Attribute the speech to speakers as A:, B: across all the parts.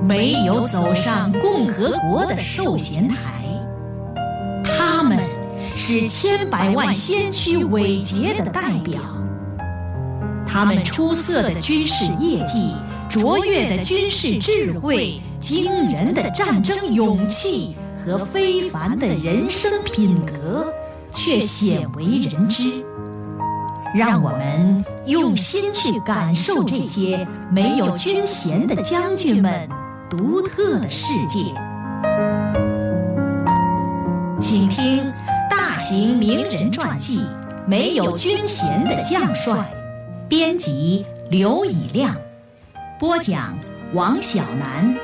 A: 没有走上共和国的授衔台。他们是千百万先驱伟杰的代表，他们出色的军事业绩、卓越的军事智慧、惊人的战争勇气和非凡的人生品格却鲜为人知。让我们用心去感受这些没有军衔的将军们独特的世界。请听大型名人传记《没有军衔的将帅》，编辑刘以亮，播讲王小楠。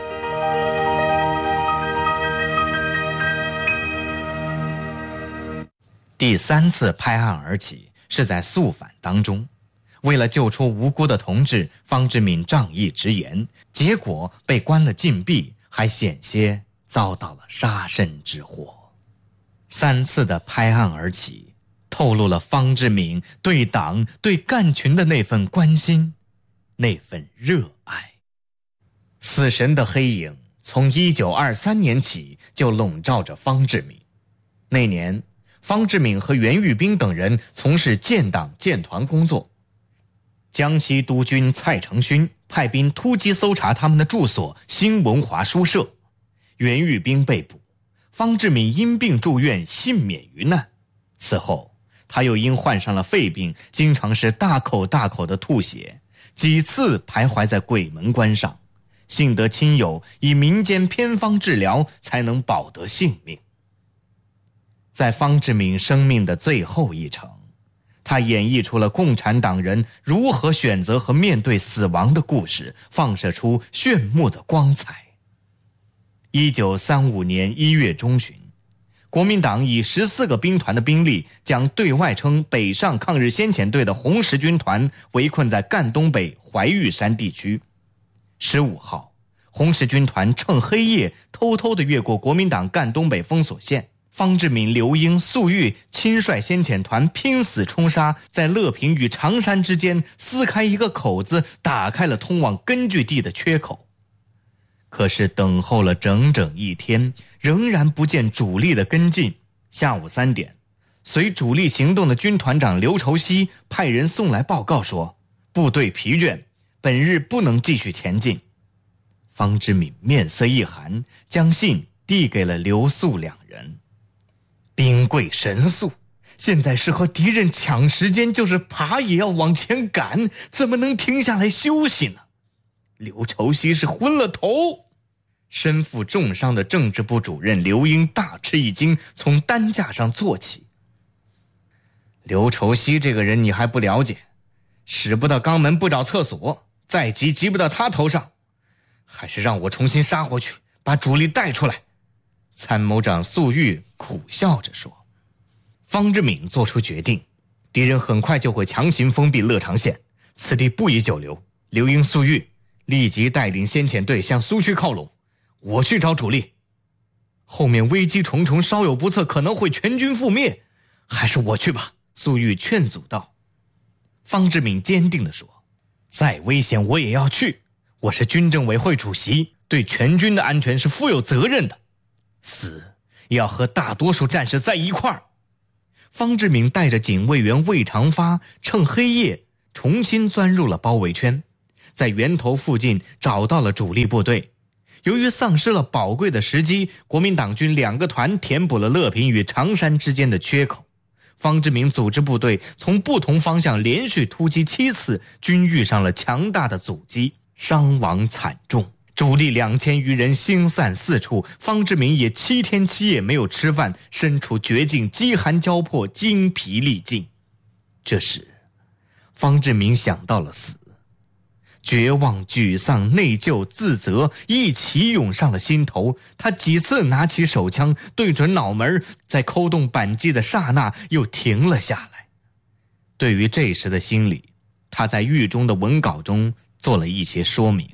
B: 第3次拍案而起是在肃反当中，为了救出无辜的同志，方志敏仗义直言，结果被关了禁闭，还险些遭到了杀身之祸。3次的拍案而起，透露了方志敏对党、对干群的那份关心，那份热爱。死神的黑影从1923年起就笼罩着方志敏。那年，方志敏和袁玉斌等人从事建党建团工作，江西督军蔡成勋派兵突击搜查他们的住所新文华书社，袁玉斌被捕，方志敏因病住院，幸免于难。此后他又因患上了肺病，经常是大口大口的吐血，几次徘徊在鬼门关上，幸得亲友以民间偏方治疗，才能保得性命。在方志敏生命的最后一程，他演绎出了共产党人如何选择和面对死亡的故事，放射出炫目的光彩。1935年1月中旬，国民党以14个兵团的兵力，将对外称北上抗日先遣队的红十军团围困在赣东北怀玉山地区。15号，红十军团趁黑夜偷偷地越过国民党赣东北封锁线，方志敏、刘英、粟裕亲率先遣团拼死冲杀，在乐平与长山之间撕开一个口子，打开了通往根据地的缺口。可是等候了整整1天，仍然不见主力的跟进。下午3点，随主力行动的军团长刘畴西派人送来报告说，部队疲倦，本日不能继续前进。方志敏面色一寒，将信递给了刘粟两人。兵贵神速，现在是和敌人抢时间，就是爬也要往前赶，怎么能停下来休息呢？刘畴西是昏了头。身负重伤的政治部主任刘英大吃一惊，从担架上坐起。刘畴西这个人你还不了解，使不到肛门不找厕所，再急急不到他头上，还是让我重新杀回去，把主力带出来。参谋长粟裕苦笑着说。方志敏做出决定，敌人很快就会强行封闭乐长县，此地不宜久留。刘英、粟裕立即带领先遣队向苏区靠拢，我去找主力。后面危机重重，稍有不测可能会全军覆灭，还是我去吧。粟裕劝阻道。方志敏坚定地说，再危险我也要去，我是军政委会主席，对全军的安全是负有责任的，死也要和大多数战士在一块儿。方志敏带着警卫员魏长发趁黑夜重新钻入了包围圈，在源头附近找到了主力部队。由于丧失了宝贵的时机，国民党军2个团填补了乐平与长山之间的缺口。方志敏组织部队从不同方向连续突击7次，均遇上了强大的阻击，伤亡惨重，主力2000余人星散四处。方志敏也7天7夜没有吃饭，身处绝境，饥寒交迫，精疲力尽。这时方志敏想到了死，绝望、沮丧、内疚、自责一起涌上了心头。他几次拿起手枪对准脑门，在扣动扳机的刹那又停了下来。对于这时的心理，他在狱中的文稿中做了一些说明。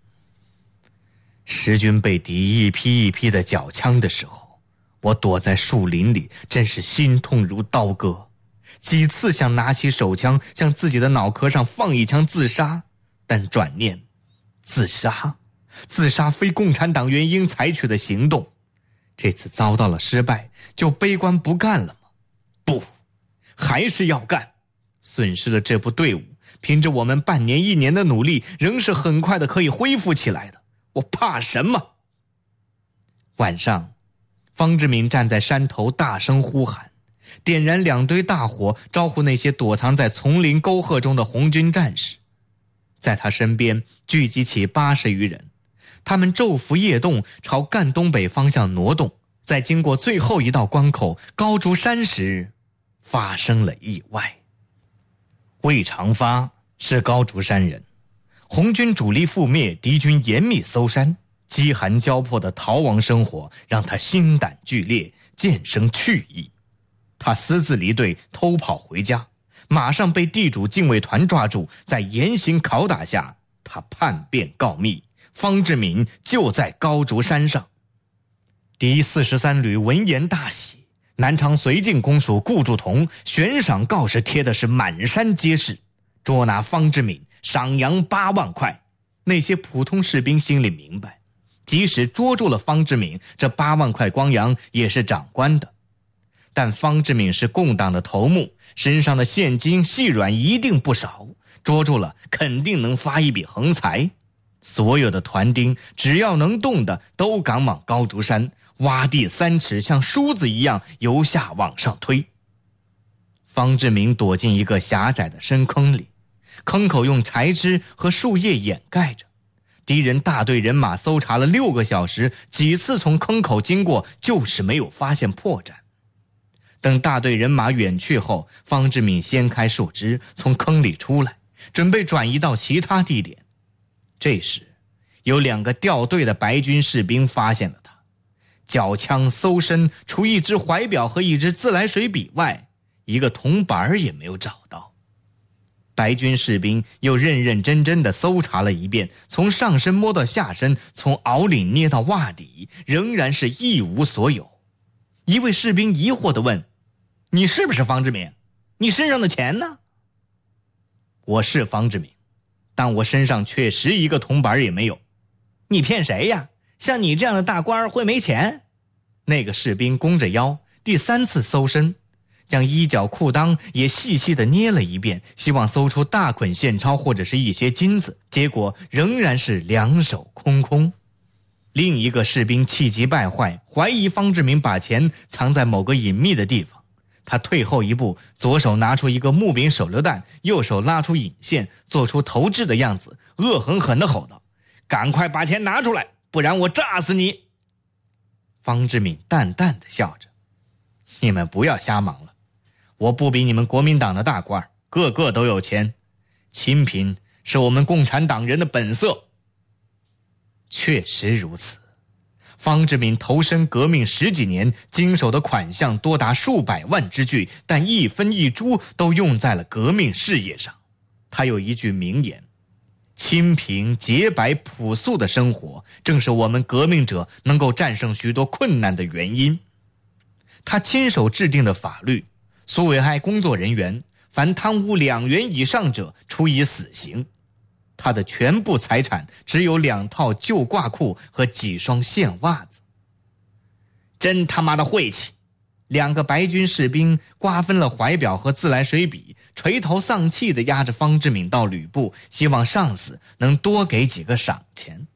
B: 时军被敌一批一批的缴枪的时候，我躲在树林里，真是心痛如刀割，几次想拿起手枪向自己的脑壳上放一枪自杀，但转念自杀自杀非共产党员应采取的行动。这次遭到了失败，就悲观不干了吗？不，还是要干。损失了这部队伍，凭着我们半年1年的努力，仍是很快的可以恢复起来的。我怕什么？晚上，方志敏站在山头大声呼喊，点燃2堆大火，招呼那些躲藏在丛林沟壑中的红军战士。在他身边聚集起80余人，他们昼伏夜动，朝赣东北方向挪动。在经过最后一道关口高竹山时，发生了意外。魏长发是高竹山人，红军主力覆灭，敌军严密搜山，饥寒交迫的逃亡生活让他心胆俱裂，渐生去意。他私自离队偷跑回家，马上被地主禁卫团抓住，在严刑拷打下，他叛变告密，方志敏就在高竹山上。第43旅闻言大喜，南昌绥靖公署顾祝同悬赏告示贴的是满山皆是，捉拿方志敏赏洋8万块。那些普通士兵心里明白，即使捉住了方志敏，这8万块光洋也是长官的。但方志敏是共党的头目，身上的现金细软一定不少，捉住了肯定能发一笔横财。所有的团丁只要能动的都赶往高竹山，挖地3尺，像梳子一样由下往上推。方志敏躲进一个狭窄的深坑里，坑口用柴枝和树叶掩盖着。敌人大队人马搜查了6个小时，几次从坑口经过，就是没有发现破绽。等大队人马远去后，方志敏掀开树枝，从坑里出来，准备转移到其他地点。这时，有2个掉队的白军士兵发现了他，缴枪搜身，除一支怀表和一支自来水笔外，一个铜板也没有找到。白军士兵又认认真真地搜查了一遍，从上身摸到下身，从袄领捏到袜底，仍然是一无所有。一位士兵疑惑地问：“你是不是方志敏？你身上的钱呢？”“我是方志敏，但我身上确实一个铜板也没有。”“你骗谁呀？像你这样的大官会没钱？”那个士兵弓着腰，第3次搜身，将衣角裤裆也细细地捏了一遍，希望搜出大捆现钞或者是一些金子，结果仍然是2手空空。另一个士兵气急败坏，怀疑方志敏把钱藏在某个隐秘的地方。他退后一步，左手拿出一个木柄手榴弹，右手拉出引线，做出投掷的样子，恶狠狠地吼道：“赶快把钱拿出来，不然我炸死你！”方志敏淡淡地笑着：“你们不要瞎忙了，我不比你们国民党的大官，个个都有钱，清贫是我们共产党人的本色。”确实如此，方志敏投身革命10几年，经手的款项多达数百万之巨，但一分一铢都用在了革命事业上。他有一句名言：清贫洁白朴素的生活，正是我们革命者能够战胜许多困难的原因。他亲手制定的法律，所危害工作人员，凡贪污2元以上者处以死刑。他的全部财产只有2套旧褂裤和几双线袜子。真他妈的晦气！2个白军士兵瓜分了怀表和自来水笔，垂头丧气地押着方志敏到旅部，希望上司能多给几个赏钱。